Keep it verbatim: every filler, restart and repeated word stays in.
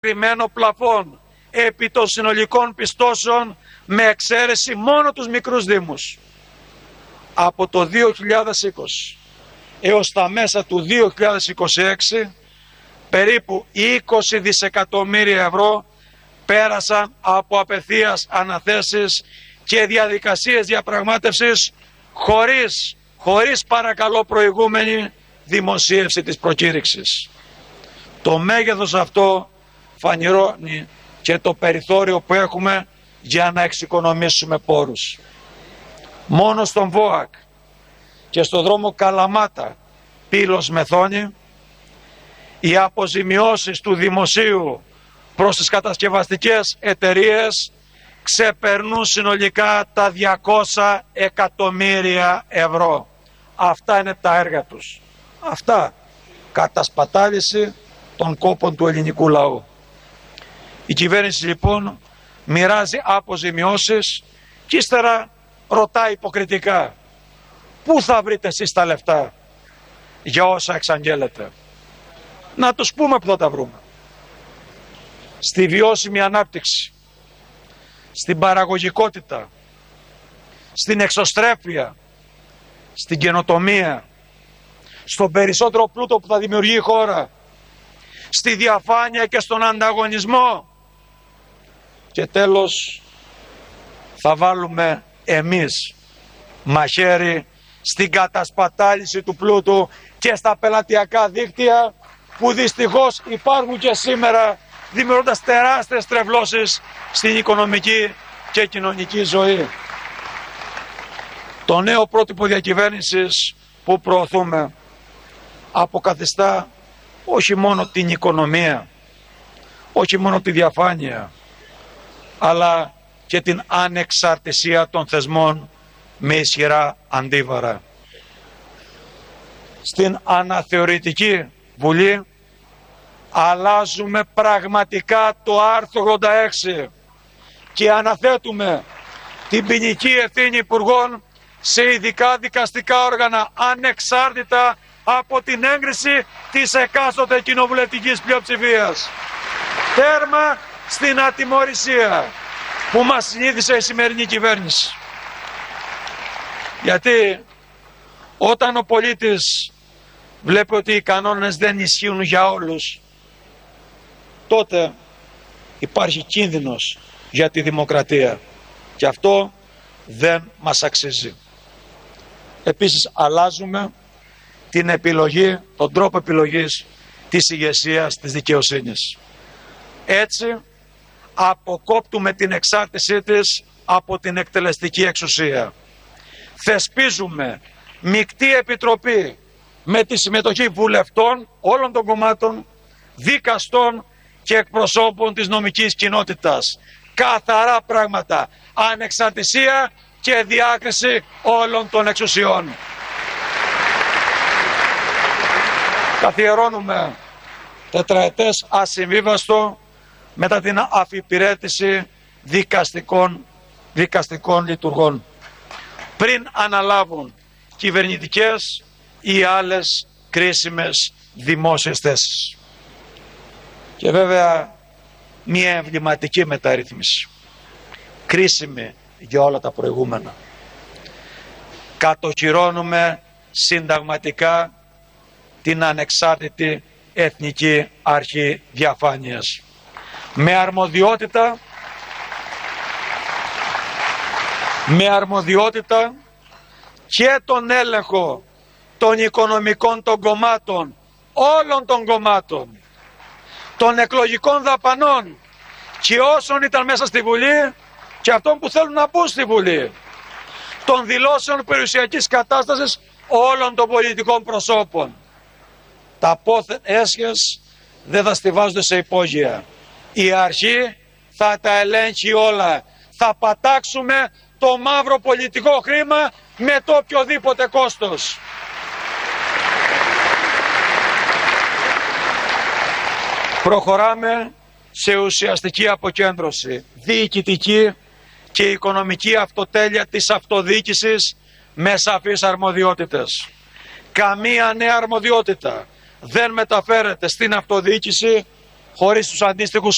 κρυμμένο πλαφόν επί των συνολικών πιστώσεων με εξαίρεση μόνο τους μικρούς δήμους. Από το δύο χιλιάδες είκοσι έως τα μέσα του δύο χιλιάδες είκοσι έξι περίπου είκοσι δισεκατομμύρια ευρώ πέρασαν από απευθείας αναθέσεις και διαδικασίες διαπραγμάτευσης χωρίς, χωρίς παρακαλώ προηγούμενη δημοσίευση της προκήρυξης. Το μέγεθος αυτό φανερώνει και το περιθώριο που έχουμε για να εξοικονομήσουμε πόρους. Μόνο στον ΒΟΑΚ και στο δρόμο Καλαμάτα Πύλος Μεθόνη οι αποζημιώσεις του δημοσίου προς τις κατασκευαστικές εταιρείες ξεπερνούν συνολικά τα διακόσια εκατομμύρια ευρώ. Αυτά είναι τα έργα τους. Αυτά κατασπατάληση των κόπων του ελληνικού λαού. Η κυβέρνηση λοιπόν μοιράζει αποζημιώσεις και ύστερα ρωτάει υποκριτικά, πού θα βρείτε εσείς τα λεφτά για όσα εξαγγέλλετε? Να τους πούμε που θα τα βρούμε. Στη βιώσιμη ανάπτυξη, στην παραγωγικότητα, στην εξωστρέφεια, στην καινοτομία, στον περισσότερο πλούτο που θα δημιουργεί η χώρα, στη διαφάνεια και στον ανταγωνισμό. Και τέλος θα βάλουμε εμείς μαχαίρι στην κατασπατάληση του πλούτου και στα πελατειακά δίκτυα που δυστυχώς υπάρχουν και σήμερα, δημιουργώντας τεράστιες τρευλώσεις στην οικονομική και κοινωνική ζωή. Το νέο πρότυπο διακυβέρνησης που προωθούμε αποκαθιστά όχι μόνο την οικονομία, όχι μόνο τη διαφάνεια, αλλά και την ανεξαρτησία των θεσμών με ισχυρά αντίβαρα. Στην αναθεωρητική Βουλή αλλάζουμε πραγματικά το άρθρο ογδόντα έξι και αναθέτουμε την ποινική ευθύνη υπουργών σε ειδικά δικαστικά όργανα ανεξάρτητα από την έγκριση της εκάστοτε κοινοβουλευτικής πλειοψηφίας. Τέρμα στην ατιμωρησία που μας συνήθισε η σημερινή κυβέρνηση. Γιατί όταν ο πολίτης βλέπει ότι οι κανόνες δεν ισχύουν για όλους, τότε υπάρχει κίνδυνος για τη δημοκρατία και αυτό δεν μας αξίζει. Επίσης αλλάζουμε την επιλογή, τον τρόπο επιλογής της ηγεσίας της δικαιοσύνης. Έτσι αποκόπτουμε την εξάρτησή της από την εκτελεστική εξουσία. Θεσπίζουμε μεικτή επιτροπή με τη συμμετοχή βουλευτών όλων των κομμάτων, δικαστών και εκπροσώπων της νομικής κοινότητας. Καθαρά πράγματα, ανεξαρτησία και διάκριση όλων των εξουσιών. Καθιερώνουμε τετραετές ασυμβίβαστο μετά την αφιπηρέτηση δικαστικών, δικαστικών λειτουργών πριν αναλάβουν κυβερνητικές ή άλλες κρίσιμες δημόσιες θέσεις. Και βέβαια μια εμβληματική μεταρρύθμιση, κρίσιμη για όλα τα προηγούμενα. Κατοχυρώνουμε συνταγματικά την ανεξάρτητη Εθνική Αρχή Διαφάνειας με αρμοδιότητα με αρμοδιότητα και τον έλεγχο των οικονομικών των κομμάτων, όλων των κομμάτων, των εκλογικών δαπανών και όσων ήταν μέσα στη Βουλή και αυτών που θέλουν να μπουν στη Βουλή, των δηλώσεων περιουσιακής κατάστασης όλων των πολιτικών προσώπων. Τα πόθεν έσχες δεν θα στιβάζονται σε υπόγεια. Η αρχή θα τα ελέγχει όλα. Θα πατάξουμε το μαύρο πολιτικό χρήμα με το οποιοδήποτε κόστος. Προχωράμε σε ουσιαστική αποκέντρωση, διοικητική και οικονομική αυτοτέλεια της αυτοδιοίκησης με σαφείς αρμοδιότητες. Καμία νέα αρμοδιότητα δεν μεταφέρεται στην αυτοδιοίκηση χωρίς τους αντίστοιχους